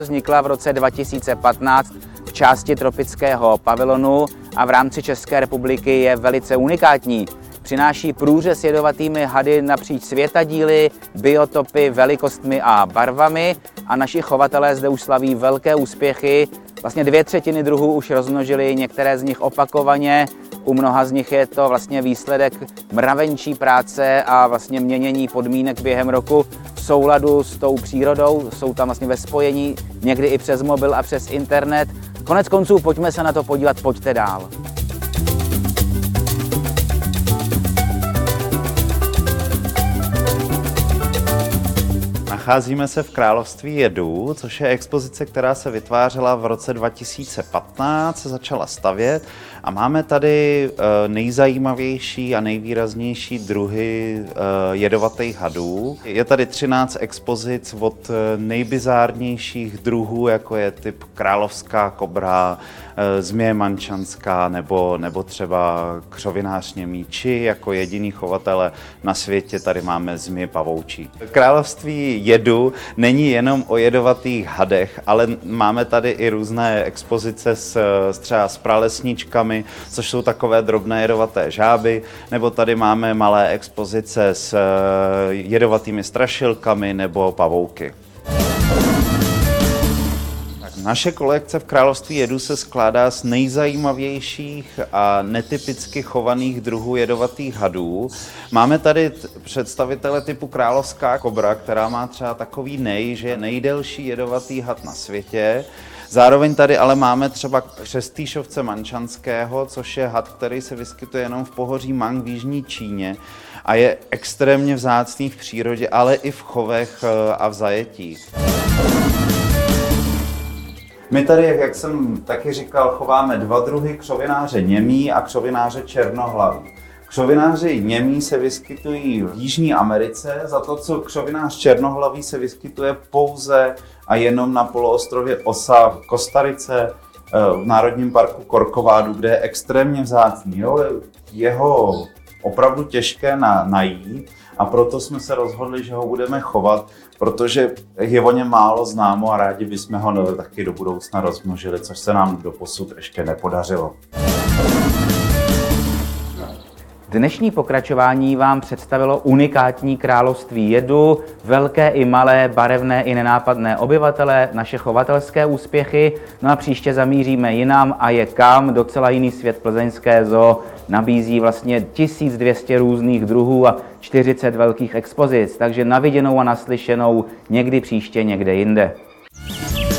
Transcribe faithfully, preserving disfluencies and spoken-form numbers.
Vznikla v roce dva tisíce patnáct v části tropického pavilonu a v rámci České republiky je velice unikátní. Přináší průřez jedovatými hady napříč světadíly, biotopy, velikostmi a barvami a naši chovatelé zde už slaví velké úspěchy. Vlastně dvě třetiny druhů už rozmnožili, některé z nich opakovaně. U mnoha z nich je to vlastně výsledek mravenčí práce a vlastně měnění podmínek během roku v souladu s tou přírodou. Jsou tam vlastně ve spojení, někdy i přes mobil a přes internet. Konec konců pojďme se na to podívat, pojďte dál. Nacházíme se v Království jedů, což je expozice, která se vytvářela v roce dva tisíce patnáct, se začala stavět a máme tady nejzajímavější a nejvýraznější druhy jedovatých hadů. Je tady třináct expozic od nejbizárnějších druhů, jako je typ královská kobra, zmije mančanská nebo, nebo třeba křovinář němý, či jako jediný chovatele na světě tady máme zmije pavoučí. Království jedu není jenom o jedovatých hadech, ale máme tady i různé expozice s, s třeba s pralesničkami, což jsou takové drobné jedovaté žáby, nebo tady máme malé expozice s jedovatými strašilkami nebo pavouky. Naše kolekce v Království jedů se skládá z nejzajímavějších a netypicky chovaných druhů jedovatých hadů. Máme tady představitele typu královská kobra, která má třeba takový nej, že je nejdelší jedovatý had na světě. Zároveň tady ale máme třeba křestýšovce mančanského, což je had, který se vyskytuje jenom v pohoří Mang v jižní Číně a je extrémně vzácný v přírodě, ale i v chovech a v zajetích. My tady, jak jsem taky říkal, chováme dva druhy křovináře němý a křovináře černohlavý. Křovináři němí se vyskytují v Jižní Americe, za to, co křovinář černohlavý se vyskytuje pouze a jenom na poloostrově Osa v Kostarice, v Národním parku Corcovado, kde je extrémně vzácný. Jo? Je ho opravdu těžké na, najít a proto jsme se rozhodli, že ho budeme chovat, protože je o něm málo známo a rádi bychom ho taky do budoucna rozmnožili, což se nám doposud ještě nepodařilo. Dnešní pokračování vám představilo unikátní království jedu, velké i malé, barevné i nenápadné obyvatele, naše chovatelské úspěchy. No a příště zamíříme jinam a je kam, docela jiný svět. Plzeňské zoo nabízí vlastně tisíc dvě stě různých druhů a čtyřicet velkých expozic, takže na viděnou a naslyšenou někdy příště někde jinde.